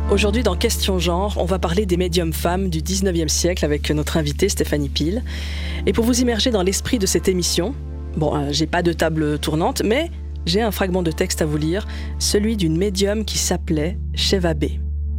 Aujourd'hui, dans Question Genre, on va parler des médiums femmes du 19e siècle avec notre invitée Stéphanie Peel. Et pour vous immerger dans l'esprit de cette émission, j'ai pas de table tournante, mais j'ai un fragment de texte à vous lire, celui d'une médium qui s'appelait Sheva B.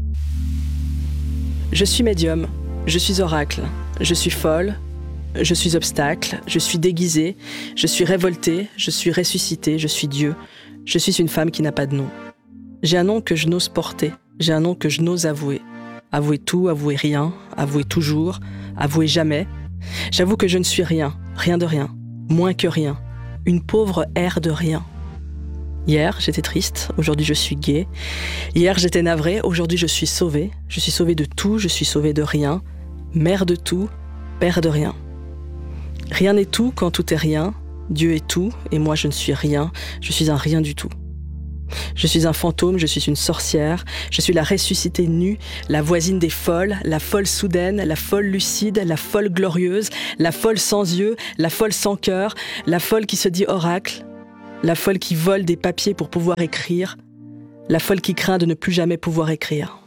Je suis médium, je suis oracle, je suis folle, je suis obstacle, je suis déguisée, je suis révoltée, je suis ressuscitée, je suis Dieu, je suis une femme qui n'a pas de nom. J'ai un nom que je n'ose porter. J'ai un nom que je n'ose avouer. Avouer tout, avouer rien, avouer toujours, avouer jamais. J'avoue que je ne suis rien, rien de rien, moins que rien, une pauvre ère de rien. Hier, j'étais triste, aujourd'hui je suis gaie. Hier, j'étais navrée, aujourd'hui je suis sauvée. Je suis sauvée de tout, je suis sauvée de rien. Mère de tout, père de rien. Rien n'est tout quand tout est rien. Dieu est tout, et moi je ne suis rien, je suis un rien du tout. Je suis un fantôme, je suis une sorcière, je suis la ressuscitée nue, la voisine des folles, la folle soudaine, la folle lucide, la folle glorieuse, la folle sans yeux, la folle sans cœur, la folle qui se dit oracle, la folle qui vole des papiers pour pouvoir écrire, la folle qui craint de ne plus jamais pouvoir écrire.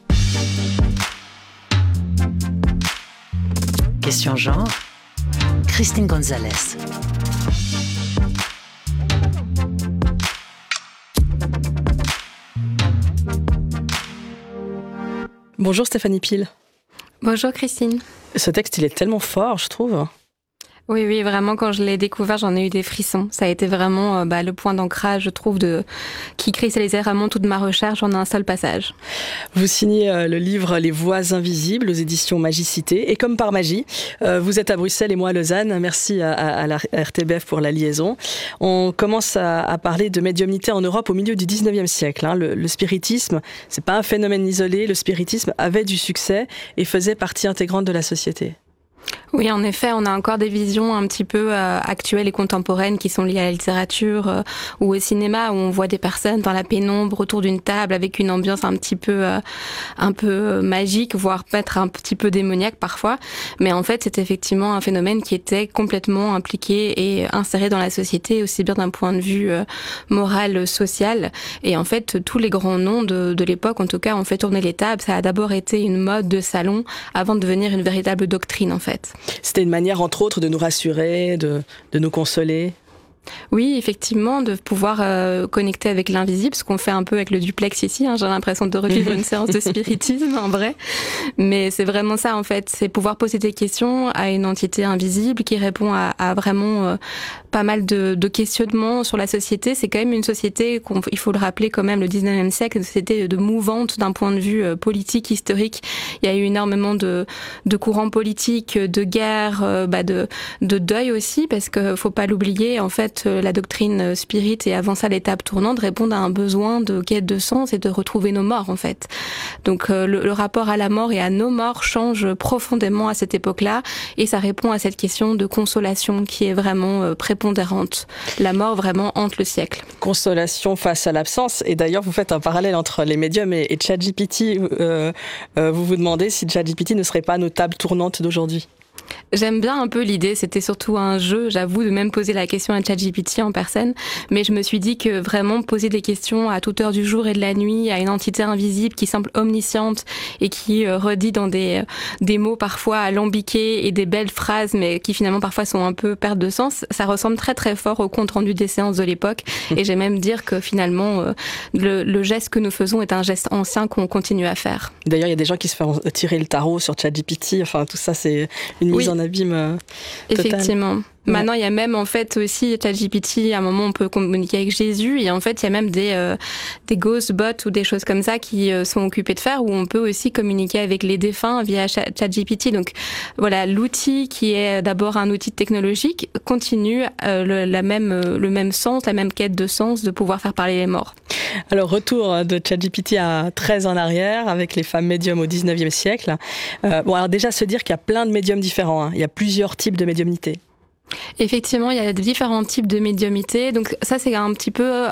Question genre, Christine Gonzalez. Bonjour Stéphanie Peel. Bonjour Christine. Ce texte, il est tellement fort, je trouve. Oui, vraiment, quand je l'ai découvert, j'en ai eu des frissons. Ça a été vraiment le point d'ancrage, je trouve, qui cristallisait vraiment toute ma recherche en un seul passage. Vous signez le livre Les Voix invisibles aux éditions Magicité. Et comme par magie, vous êtes à Bruxelles et moi à Lausanne. Merci à la RTBF pour la liaison. On commence à parler de médiumnité en Europe au milieu du 19e siècle. Le spiritisme, c'est pas un phénomène isolé. Le spiritisme avait du succès et faisait partie intégrante de la société. Oui, en effet, on a encore des visions un petit peu actuelles et contemporaines qui sont liées à la littérature ou au cinéma, où on voit des personnes dans la pénombre autour d'une table avec une ambiance un peu magique, voire peut-être un petit peu démoniaque parfois. Mais en fait, c'est effectivement un phénomène qui était complètement impliqué et inséré dans la société, aussi bien d'un point de vue moral, social. Et en fait, tous les grands noms de l'époque, en tout cas, ont fait tourner les tables. Ça a d'abord été une mode de salon avant de devenir une véritable doctrine, en fait. C'était une manière, entre autres, de nous rassurer, de nous consoler. Oui, effectivement, de pouvoir connecter avec l'invisible, ce qu'on fait un peu avec le duplex ici. J'ai l'impression de revivre une séance de spiritisme, en vrai. Mais c'est vraiment ça, en fait. C'est pouvoir poser des questions à une entité invisible qui répond à vraiment pas mal de questionnements sur la société. C'est quand même une société, il faut le rappeler quand même, le 19e siècle, une société de mouvante d'un point de vue politique, historique. Il y a eu énormément de courants politiques, de guerres, de deuil aussi, parce que faut pas l'oublier, en fait, la doctrine spirit et avant ça l'étape tournante répondent à un besoin de quête de sens et de retrouver nos morts, en fait. Donc le rapport à la mort et à nos morts change profondément à cette époque-là, et ça répond à cette question de consolation qui est vraiment prépondérante. La mort vraiment hante le siècle. Consolation face à l'absence. Et d'ailleurs, vous faites un parallèle entre les médiums et ChatGPT. Vous vous demandez si ChatGPT ne serait pas nos tables tournantes d'aujourd'hui. J'aime bien un peu l'idée, c'était surtout un jeu, j'avoue, de même poser la question à ChatGPT en personne, mais je me suis dit que vraiment poser des questions à toute heure du jour et de la nuit à une entité invisible qui semble omnisciente et qui redit dans des mots parfois alambiqués et des belles phrases, mais qui finalement parfois sont un peu perte de sens, ça ressemble très très fort au compte rendu des séances de l'époque, et j'aime même dire que finalement le geste que nous faisons est un geste ancien qu'on continue à faire. D'ailleurs, il y a des gens qui se font tirer le tarot sur ChatGPT, enfin tout ça c'est une mise en abîme totale. Effectivement. Ouais. Maintenant, il y a même en fait aussi ChatGPT, à un moment on peut communiquer avec Jésus, et en fait il y a même des ghost bots ou des choses comme ça qui sont occupés de faire, où on peut aussi communiquer avec les défunts via ChatGPT. Donc voilà, l'outil qui est d'abord un outil technologique continue le même sens, la même quête de sens, de pouvoir faire parler les morts. Alors retour de ChatGPT à 13 en arrière avec les femmes médiums au 19e siècle. Alors déjà se dire qu'il y a plein de médiums différents, il y a plusieurs types de médiumnité. Effectivement, il y a différents types de médiumité. Donc ça, c'est un petit peu...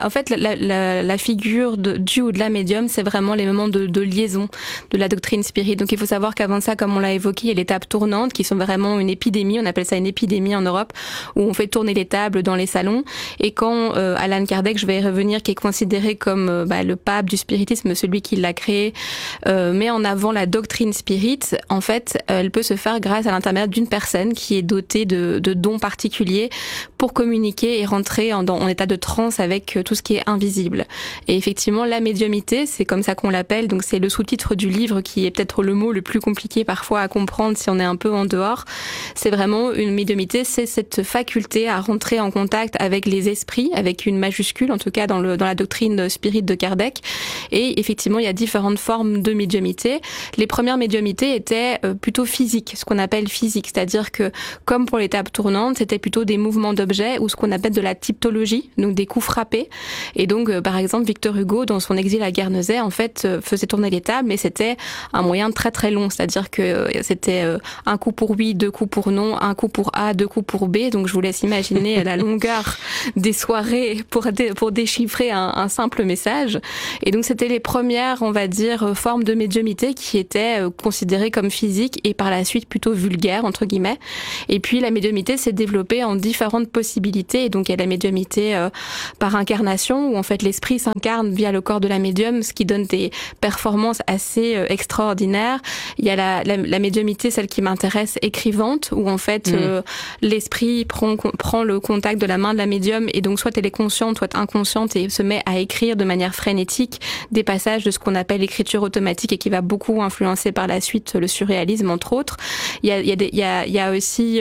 la figure du ou de la médium, c'est vraiment les moments de liaison de la doctrine spirit. Donc il faut savoir qu'avant ça, comme on l'a évoqué, il y a les tables tournantes qui sont vraiment une épidémie. On appelle ça une épidémie en Europe, où on fait tourner les tables dans les salons. Et quand Allan Kardec, je vais y revenir, qui est considéré comme le pape du spiritisme, celui qui l'a créé, met en avant la doctrine spirit, en fait, elle peut se faire grâce à l'intermédiaire d'une personne qui est dotée de dons particuliers pour communiquer et rentrer en état de transe avec tout ce qui est invisible. Et effectivement, la médiumité, c'est comme ça qu'on l'appelle, donc c'est le sous-titre du livre qui est peut-être le mot le plus compliqué parfois à comprendre si on est un peu en dehors. C'est vraiment une médiumité, c'est cette faculté à rentrer en contact avec les esprits, avec une majuscule, en tout cas dans la doctrine spirit de Kardec. Et effectivement, il y a différentes formes de médiumité. Les premières médiumités étaient plutôt physiques, ce qu'on appelle physique, c'est-à-dire que comme pour les tables tournantes, c'était plutôt des mouvements d'objets ou ce qu'on appelle de la typologie, donc des coups frappés. Et donc, par exemple, Victor Hugo, dans son exil à Guernesey, en fait, faisait tourner les tables, mais c'était un moyen très très long, c'est-à-dire que c'était un coup pour oui, deux coups pour non, un coup pour A, deux coups pour B. Donc, je vous laisse imaginer la longueur des soirées pour déchiffrer un simple message. Et donc, c'était les premières, on va dire, formes de médiumité qui étaient considérées comme physiques et par la suite plutôt vulgaires, entre guillemets. Et puis, la médiumité s'est développée en différentes possibilités. Et donc, il y a la médiumité par incarnation, où en fait l'esprit s'incarne via le corps de la médium, ce qui donne des performances assez extraordinaires. Il y a la médiumité, celle qui m'intéresse, écrivante, où en fait l'esprit prend le contact de la main de la médium, et donc soit elle est consciente, soit inconsciente, et se met à écrire de manière frénétique des passages de ce qu'on appelle l'écriture automatique, et qui va beaucoup influencer par la suite le surréalisme, entre autres. Il y a aussi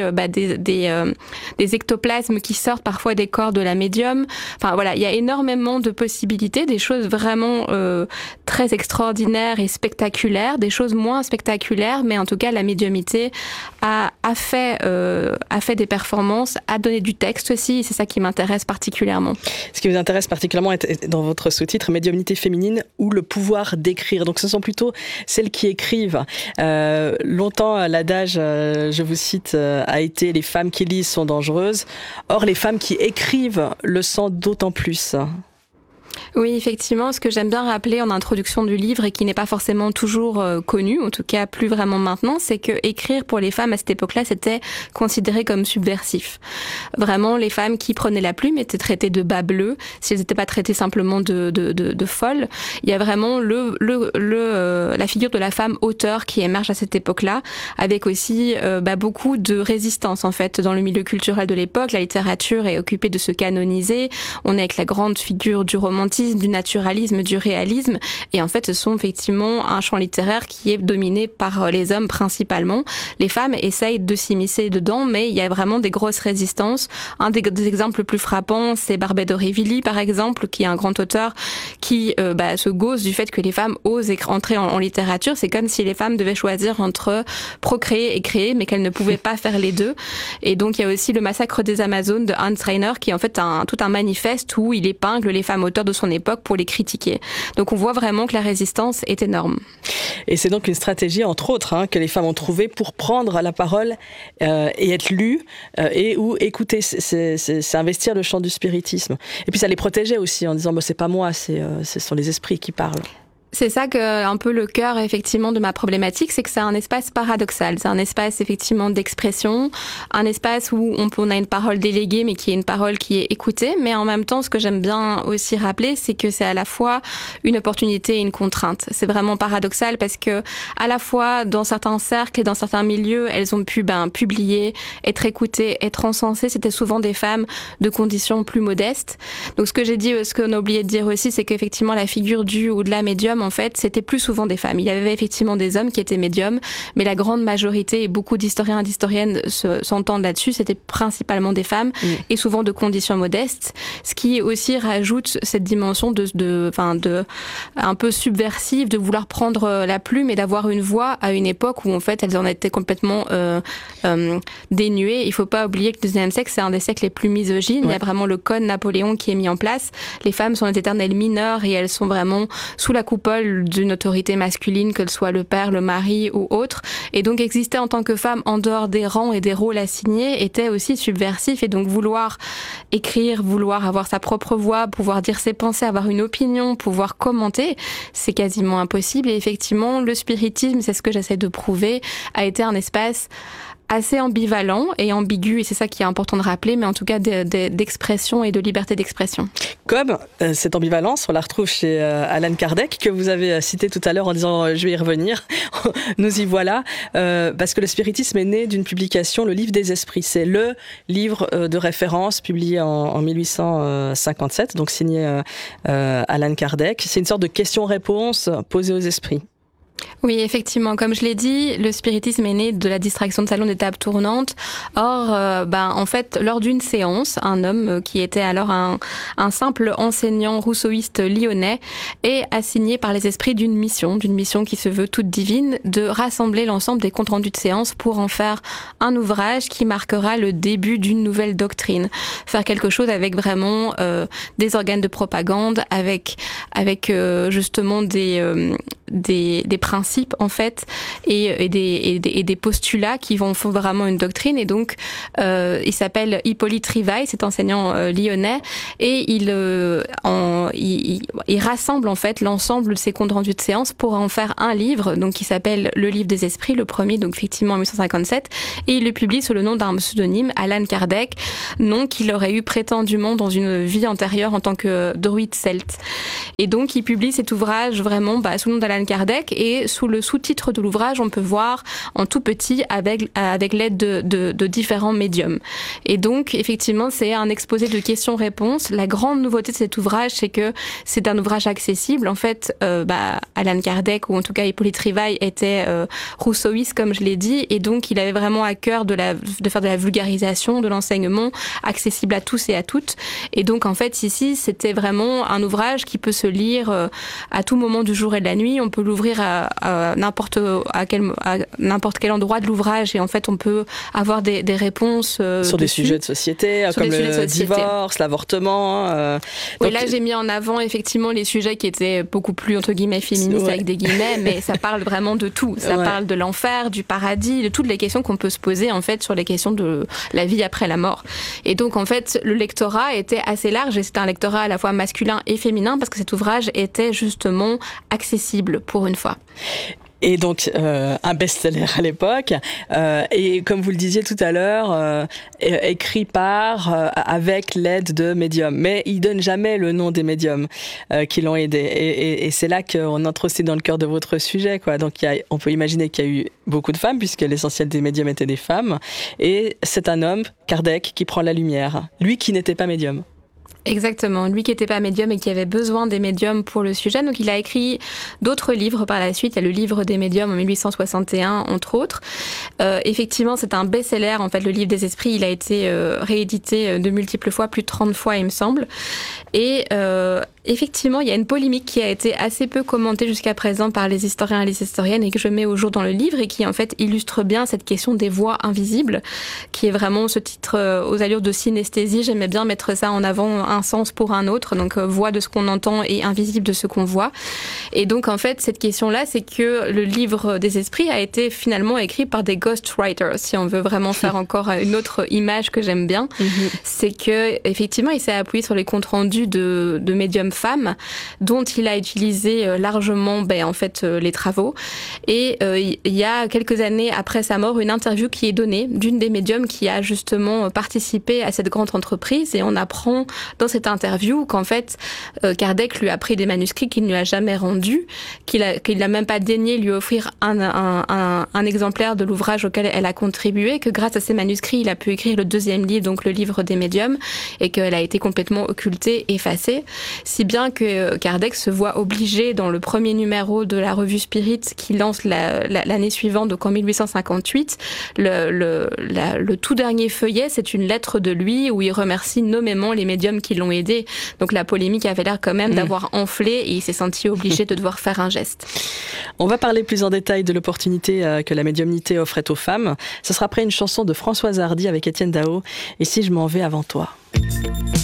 des ectoplasmes qui sortent parfois des corps de la médium. Enfin voilà, il y a énormément de possibilités, des choses vraiment très extraordinaires et spectaculaires, des choses moins spectaculaires, mais en tout cas la médiumité a fait des performances, a donné du texte aussi, et c'est ça qui m'intéresse particulièrement. Ce qui vous intéresse particulièrement est dans votre sous-titre médiumnité féminine ou le pouvoir d'écrire. Donc ce sont plutôt celles qui écrivent. Longtemps l'adage, je vous cite, a été les femmes qui lisent sont dangereuses. Or les femmes qui écrivent le sont d'autant plus. Oui, effectivement, ce que j'aime bien rappeler en introduction du livre et qui n'est pas forcément toujours connu, en tout cas plus vraiment maintenant, c'est que écrire pour les femmes à cette époque-là, c'était considéré comme subversif. Vraiment, les femmes qui prenaient la plume étaient traitées de bas bleus, si elles n'étaient pas traitées simplement de folles. Il y a vraiment la figure de la femme auteur qui émerge à cette époque-là, avec aussi beaucoup de résistance en fait dans le milieu culturel de l'époque. La littérature est occupée de se canoniser. On est avec la grande figure du romantisme, du naturalisme, du réalisme, et en fait ce sont effectivement un champ littéraire qui est dominé par les hommes principalement. Les femmes essayent de s'immiscer dedans, mais il y a vraiment des grosses résistances. Un des exemples plus frappants, c'est Barbey d'Aurevilly par exemple, qui est un grand auteur qui se gausse du fait que les femmes osent entrer en littérature. C'est comme si les femmes devaient choisir entre procréer et créer, mais qu'elles ne pouvaient pas faire les deux. Et donc il y a aussi le massacre des Amazones de Hans Reiner, qui est en fait tout un manifeste où il épingle les femmes auteurs de son époque pour les critiquer. Donc on voit vraiment que la résistance est énorme. Et c'est donc une stratégie, entre autres, que les femmes ont trouvée pour prendre la parole et être lues et ou écouter. C'est investir le champ du spiritisme. Et puis ça les protégeait aussi en disant c'est pas moi, ce sont les esprits qui parlent. C'est ça que un peu le cœur effectivement de ma problématique, c'est que c'est un espace paradoxal, c'est un espace effectivement d'expression, un espace où on a une parole déléguée mais qui est une parole qui est écoutée, mais en même temps ce que j'aime bien aussi rappeler, c'est que c'est à la fois une opportunité et une contrainte. C'est vraiment paradoxal parce que à la fois dans certains cercles et dans certains milieux, elles ont pu publier, être écoutées, être encensées, c'était souvent des femmes de conditions plus modestes. Donc ce qu'on a oublié de dire aussi, c'est qu'effectivement la figure du ou de la médium, en fait, c'était plus souvent des femmes. Il y avait effectivement des hommes qui étaient médiums, mais la grande majorité, et beaucoup d'historiens et d'historiennes s'entendent là-dessus, c'était principalement des femmes, et souvent de conditions modestes, ce qui aussi rajoute cette dimension de un peu subversive, de vouloir prendre la plume et d'avoir une voix à une époque où en fait elles en étaient complètement dénuées. Il faut pas oublier que le XIXe siècle, c'est un des siècles les plus misogynes. Ouais. Il y a vraiment le code Napoléon qui est mis en place. Les femmes sont les éternelles mineures et elles sont vraiment sous la coupole symbole d'une autorité masculine, que ce soit le père, le mari ou autre. Et donc exister en tant que femme en dehors des rangs et des rôles assignés était aussi subversif. Et donc vouloir écrire, vouloir avoir sa propre voix, pouvoir dire ses pensées, avoir une opinion, pouvoir commenter, c'est quasiment impossible. Et effectivement, le spiritisme, c'est ce que j'essaie de prouver, a été un espace assez ambivalent et ambigu, et c'est ça qui est important de rappeler, mais en tout cas d'expression et de liberté d'expression. Comme cette ambivalence, on la retrouve chez Allan Kardec, que vous avez cité tout à l'heure en disant je vais y revenir. Nous y voilà, parce que le spiritisme est né d'une publication, le Livre des Esprits. C'est le livre de référence publié en 1857, donc signé Allan Kardec. C'est une sorte de question-réponse posée aux esprits. Oui, effectivement, comme je l'ai dit, le spiritisme est né de la distraction de salon des tables tournantes. Or, en fait, lors d'une séance, un homme qui était alors un simple enseignant rousseauiste lyonnais est assigné par les esprits d'une mission qui se veut toute divine, de rassembler l'ensemble des comptes rendus de séance pour en faire un ouvrage qui marquera le début d'une nouvelle doctrine. Faire quelque chose avec vraiment des organes de propagande, avec justement des principes en fait et des postulats qui font vraiment une doctrine. Et donc il s'appelle Hippolyte Rivail, cet enseignant lyonnais, et il rassemble en fait l'ensemble de ses comptes rendus de séance pour en faire un livre, donc qui s'appelle Le Livre des Esprits, le premier, donc effectivement en 1857, et il le publie sous le nom d'un pseudonyme, Allan Kardec, nom qu'il aurait eu prétendument dans une vie antérieure en tant que druide celte. Et donc il publie cet ouvrage vraiment sous le nom d'Allan Kardec, et sous le sous-titre de l'ouvrage, on peut voir en tout petit avec l'aide de différents médiums. Et donc, effectivement, c'est un exposé de questions-réponses. La grande nouveauté de cet ouvrage, c'est que c'est un ouvrage accessible. En fait, Allan Kardec, ou en tout cas Hippolyte Rivail, était rousseauiste, comme je l'ai dit, et donc il avait vraiment à cœur de faire de la vulgarisation, de l'enseignement, accessible à tous et à toutes. Et donc, en fait, ici, c'était vraiment un ouvrage qui peut se lire à tout moment du jour et de la nuit. On peut l'ouvrir à n'importe quel endroit de l'ouvrage, et en fait on peut avoir des réponses sur des sujets de société, comme le divorce, l'avortement. Oui, là j'ai mis en avant effectivement les sujets qui étaient beaucoup plus entre guillemets féministes, avec des guillemets, mais ça parle vraiment de tout. Ça parle de l'enfer, du paradis, de toutes les questions qu'on peut se poser en fait sur les questions de la vie après la mort. Et donc en fait le lectorat était assez large, et c'était un lectorat à la fois masculin et féminin, parce que cet ouvrage était justement accessible pour une fois. Et donc un best-seller à l'époque, et comme vous le disiez tout à l'heure, écrit avec l'aide de médiums. Mais il donne jamais le nom des médiums qui l'ont aidé. Et c'est là qu'on entre aussi dans le cœur de votre sujet, quoi. Donc on peut imaginer qu'il y a eu beaucoup de femmes, puisque l'essentiel des médiums étaient des femmes. Et c'est un homme, Kardec, qui prend la lumière. Lui qui n'était pas médium. Exactement, lui qui n'était pas médium et qui avait besoin des médiums pour le sujet. Donc il a écrit d'autres livres par la suite. Il y a le Livre des médiums en 1861, entre autres. Effectivement, c'est un best-seller. En fait, le Livre des Esprits, il a été réédité de multiples fois, plus de 30 fois, il me semble. Et effectivement, il y a une polémique qui a été assez peu commentée jusqu'à présent par les historiens et les historiennes, et que je mets au jour dans le livre, et qui en fait illustre bien cette question des voix invisibles, qui est vraiment ce titre aux allures de synesthésie. J'aimais bien mettre ça en avant, un sens pour un autre, donc voix de ce qu'on entend et invisible de ce qu'on voit. Et donc en fait, cette question-là, c'est que le Livre des Esprits a été finalement écrit par des ghostwriters, si on veut vraiment faire encore une autre image que j'aime bien. C'est que effectivement, il s'est appuyé sur les comptes rendus de médiums femmes, dont il a utilisé largement en fait les travaux. Et il y a quelques années après sa mort, une interview qui est donnée d'une des médiums qui a justement participé à cette grande entreprise, et on apprend dans cette interview qu'en fait Kardec lui a pris des manuscrits qu'il ne lui a jamais rendus, qu'il n'a même pas daigné lui offrir un exemplaire de l'ouvrage auquel elle a contribué, que grâce à ces manuscrits il a pu écrire le deuxième livre, donc le Livre des médiums, et qu'elle a été complètement occultée, effacée, si bien que Kardec se voit obligé, dans le premier numéro de la revue Spirit qui lance l'année suivante, donc en 1858, le tout dernier feuillet, c'est une lettre de lui où il remercie nommément les médiums qui l'ont aidé. Donc la polémique avait l'air quand même d'avoir enflé, et il s'est senti obligé de devoir faire un geste. On va parler plus en détail de l'opportunité que la médiumnité offrait aux femmes. Ce sera après une chanson de Françoise Hardy avec Étienne Dao, Et si je m'en vais avant toi.